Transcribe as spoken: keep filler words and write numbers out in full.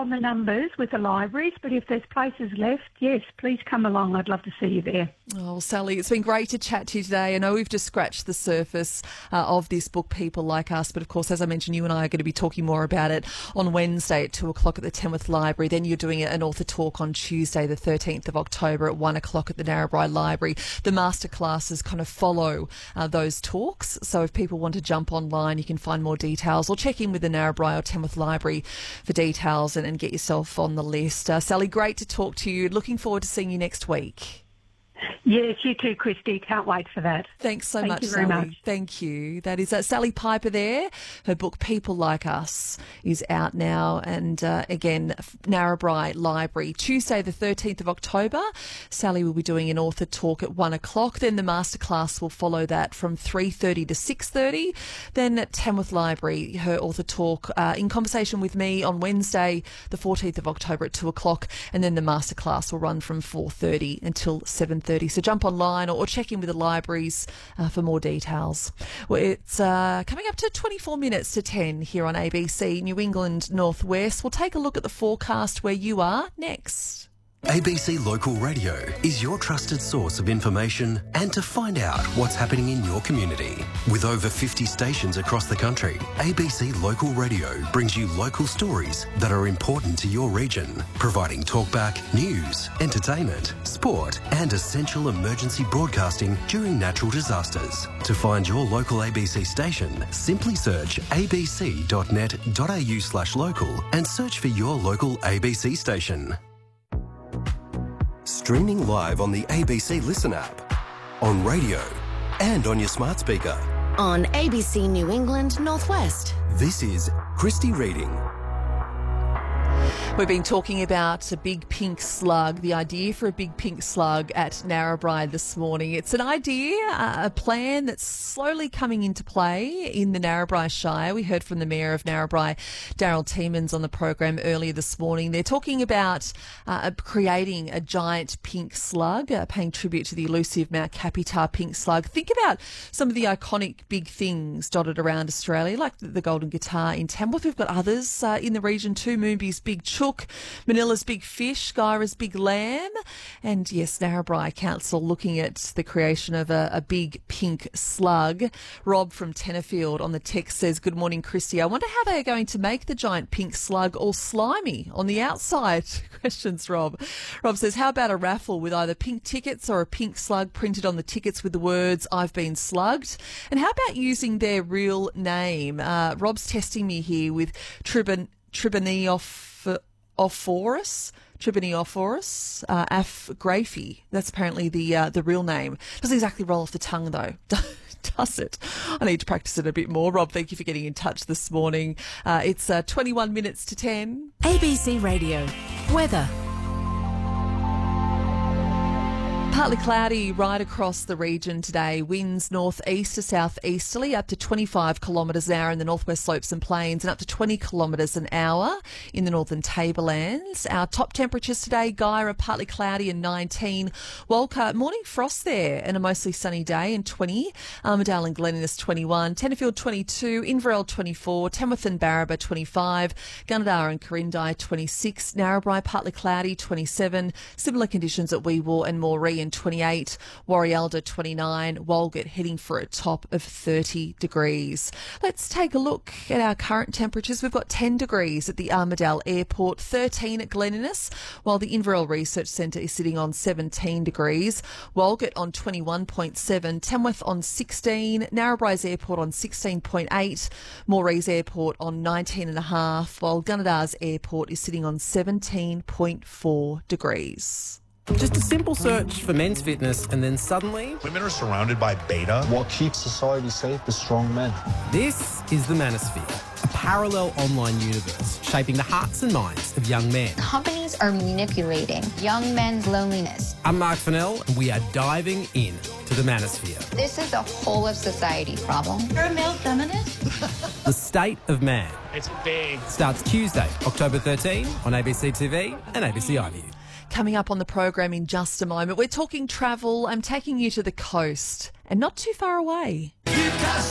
on the numbers with the libraries, but if there's places left, yes, please come along. I'd love to see you there. Oh, Sally, it's been great to chat to you today. I know we've just scratched the surface uh, of this book, People Like Us, but of course, as I mentioned, you and I are going to be talking more about it on Wednesday at two o'clock at the Tamworth Library. Then you're doing an author talk on Tuesday, the thirteenth of October at one o'clock at the Narrabri Library. The masterclasses kind of follow uh, those talks. So if people want to jump online, you can find more details or check in with the Narrabri or Tamworth Library for details and, and get yourself on the list. Uh, Sally, great to talk to you. Looking forward to seeing you next week. Yes, you too, Christy. Can't wait for that. Thanks so Thank much, you very Sally. much. Thank you. That is uh, Sally Piper there. Her book, People Like Us, is out now. And uh, again, Narrabri Library, Tuesday the thirteenth of October. Sally will be doing an author talk at one o'clock. Then the masterclass will follow that from three thirty to six thirty. Then at Tamworth Library, her author talk uh, in conversation with me on Wednesday, the fourteenth of October at two o'clock. And then the masterclass will run from four thirty until seven thirty. So jump online or, or check in with the libraries uh, for more details. Well, it's uh, coming up to twenty-four minutes to ten here on A B C New England Northwest. We'll take a look at the forecast where you are next. A B C Local Radio is your trusted source of information and to find out what's happening in your community. With over fifty stations across the country, A B C Local Radio brings you local stories that are important to your region, providing talkback, news, entertainment, sport and essential emergency broadcasting during natural disasters. To find your local A B C station, simply search abc.net.au slash local and search for your local A B C station. Streaming live on the A B C Listen app, on radio and on your smart speaker. On A B C New England Northwest. This is Christy Reading. We've been talking about a big pink slug, the idea for a big pink slug at Narrabri this morning. It's an idea, a plan that's slowly coming into play in the Narrabri Shire. We heard from the Mayor of Narrabri, Daryl Tiemans, on the program earlier this morning. They're talking about uh, creating a giant pink slug, uh, paying tribute to the elusive Mount Capitar pink slug. Think about some of the iconic big things dotted around Australia, like the, the Golden Guitar in Tamworth. We've got others uh, in the region too. Moonby's Big Chook, Manila's Big Fish, Gyra's Big Lamb, and yes, Narrabri Council looking at the creation of a, a big pink slug. Rob from Tenterfield on the text says, "Good morning, Christy. I wonder how they are going to make the giant pink slug all slimy on the outside." Questions, Rob. Rob says, "How about a raffle with either pink tickets or a pink slug printed on the tickets with the words, 'I've been slugged'? And how about using their real name?" Uh, Rob's testing me here with Tribon, Tribonioff. Ophorus, Triboniophorus, uh, afgraphie. That's apparently the uh, the real name. Doesn't exactly roll off the tongue though, does it? I need to practice it a bit more. Rob, thank you for getting in touch this morning. Uh, it's uh, twenty-one minutes to ten. A B C Radio. Weather. Partly cloudy right across the region today. Winds northeast to southeasterly up to twenty-five kilometres an hour in the northwest slopes and plains and up to twenty kilometres an hour in the northern tablelands. Our top temperatures today, Gyra partly cloudy and nineteen. Walcott, morning frost there and a mostly sunny day and twenty. Armidale and Glen Innes twenty-one. Tenterfield twenty-two. Inverell twenty-four. Tamworth and Barraba twenty-five. Gunnedah and Corindai twenty-six. Narrabri partly cloudy twenty-seven. Similar conditions at Weewar and Moree and twenty-eight, Warrialda twenty-nine, Walgett heading for a top of thirty degrees. Let's take a look at our current temperatures. We've got ten degrees at the Armidale Airport, thirteen at Glen Innes, while the Inverell Research Centre is sitting on seventeen degrees, Walgett on twenty-one point seven, Tamworth on sixteen, Narrabri's Airport on sixteen point eight, Moree's Airport on nineteen point five, while Gunnedah's Airport is sitting on seventeen point four degrees. Just a simple search for men's fitness and then suddenly... Women are surrounded by beta. What keeps society safe is strong men. This is the Manosphere, a parallel online universe shaping the hearts and minds of young men. Companies are manipulating young men's loneliness. I'm Mark Fennell and we are diving in to the Manosphere. This is a whole of society problem. You're a male feminist? The State of Man. It's big. Starts Tuesday, October thirteenth on A B C T V and A B C iView. Coming up on the program in just a moment, we're talking travel. I'm taking you to the coast and not too far away.